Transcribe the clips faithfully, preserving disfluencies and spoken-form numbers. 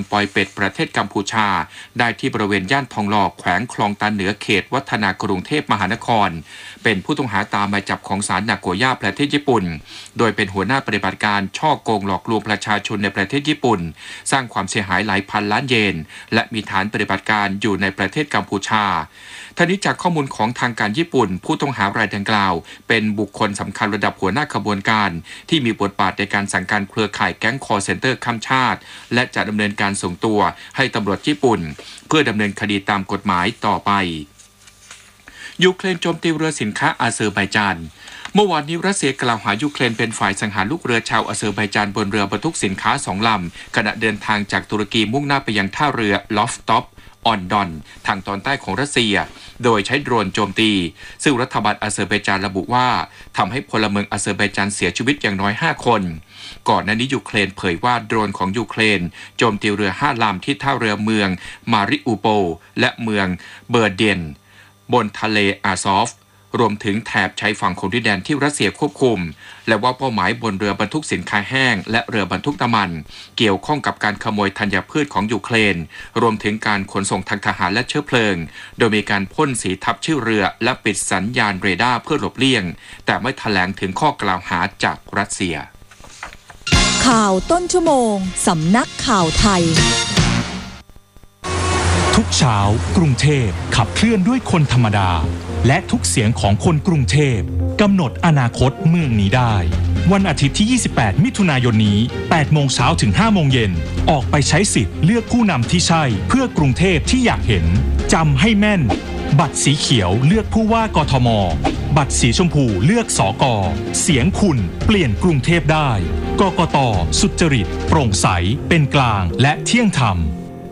ปอยเป็ดประเทศกัมพูชาได้ที่บริเวณย่านทองหล่อแขวงคลองตันเหนือเขตวัฒนากรุงเทพมหานครเป็นผู้ต้องหาตามหมายจับของศาลนาโกย่าประเทศญี่ปุ่นโดยเป็นหัวหน้าปฏิบัติการช่อโกงหลอกลวงประชาชนในประเทศญี่ปุ่นสร้างความเสียหายหลายพันล้านเยนและมีฐานปฏิบัติการอยู่ในประเทศกัมพูชาท่านี้จากข้อมูลของทางการญี่ปุ่นผู้ต้องหารายดังกล่าวเป็นบุคคลสำคัญระดับหัวหน้าขบวนการที่มีบทบาทในการสั่งการเครือข่ายแก๊งคอลเซ็นเตอร์ข้ามชาติและจะดำเนินการส่งตัวให้ตำรวจญี่ปุ่นเพื่อดำเนินคดีตามกฎหมายต่อไปยูเครนโจมตีเรือสินค้าอาเซอร์ไบจานเมื่อวานนี้รัสเซียกล่าวหายูเครนเป็นฝ่ายสังหารลูกเรือชาวอาเซอร์ไบจานบนเรือบรรทุกสินค้าสองลำขณะเดินทางจากตุรกีมุ่งหน้าไปยังท่าเรือลอฟต็อปออนดอนทางตอนใต้ของรัสเซียโดยใช้โดรนโจมตีซึ่งรัฐบาลอาเซอร์ไบจานระบุว่าทำให้พลเมืองอาเซอร์ไบจานเสียชีวิตอย่างน้อยห้าคนก่อนหน้านี้ยูเครนเผยว่าโดรนของยูเครนโจมตีเรือห้าลำที่ท่าเรือเมืองมาริอูโปและเมืองเบอร์เดนบนทะเลอาซอฟรวมถึงแถบชายฝั่งของดินแดนที่รัสเซียควบคุมและว่าเป้าหมายบนเรือบรรทุกสินค้าแห้งและเรือบรรทุกน้ำมันเกี่ยวข้องกับการขโมยธัญพืชของยูเครนรวมถึงการขนส่งทางทหารและเชื้อเพลิงโดยมีการพ่นสีทับชื่อเรือและปิดสัญญาณเรดาร์เพื่อหลบเลี่ยงแต่ไม่แถลงถึงข้อกล่าวหาจากรัสเซียข่าวต้นชั่วโมงสำนักข่าวไทยทุกเช้ากรุงเทพขับเคลื่อนด้วยคนธรรมดาและทุกเสียงของคนกรุงเทพกำหนดอนาคตเมืองนี้ได้วันอาทิตย์ที่ยี่สิบแปดมิถุนายนนี้แปดโมงเช้าถึงห้าโมงเย็นออกไปใช้สิทธิ์เลือกผู้นำที่ใช่เพื่อกรุงเทพที่อยากเห็นจำให้แม่นบัตรสีเขียวเลือกผู้ว่ากทมบัตรสีชมพูเลือกสกเสียงคุณเปลี่ยนกรุงเทพได้กกต.สุจริตโปร่งใสเป็นกลางและเที่ยงธรรม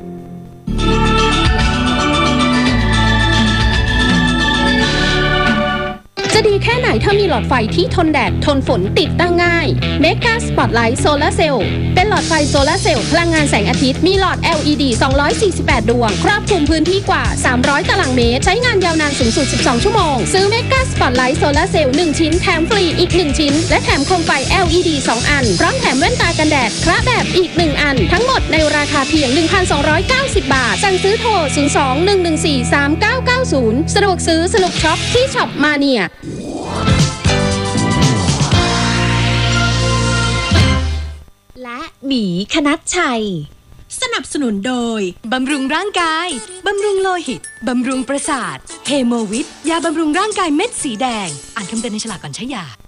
จะดีแค่ไหนถ้ามีหลอดไฟที่ทนแดดทนฝนติดตั้งง่าย Mega Spotlight Solar Cell เป็นหลอดไฟโซลาร์เซลล์พลังงานแสงอาทิตย์มีหลอด แอล อี ดี สองร้อยสี่สิบแปด ดวงครอบคลุมพื้นที่กว่าสามร้อยตารางเมตรใช้งานยาวนานสูงสุดสิบสองชั่วโมงซื้อ Mega Spotlight Solar Cell หนึ่งชิ้นแถมฟรีอีกหนึ่งชิ้นและแถมโคมไฟ แอล อี ดี สองอันพร้อมแถมแว่นตากันแดดคละแบบอีกหนึ่งอันทั้งหมดในราคาเพียง หนึ่งพันสองร้อยเก้าสิบ บาทสั่งซื้อโทรศูนย์ สอง หนึ่ง หนึ่ง สี่ สาม เก้า เก้า ศูนย์สะดวกซื้อสนุกช็อปที่ช็อปมาเนียและหมีคณัชชัยสนับสนุนโดยบำรุงร่างกายบำรุงโลหิตบำรุงประสาทเฮโมวิทยาบำรุงร่างกายเม็ดสีแดงอ่านคำเตือนในฉลากก่อนใช้ยา